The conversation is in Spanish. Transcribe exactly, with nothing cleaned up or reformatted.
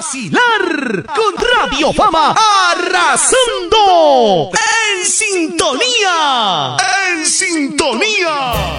vacilar con Radio Fama arrasando en sintonía, en sintonía.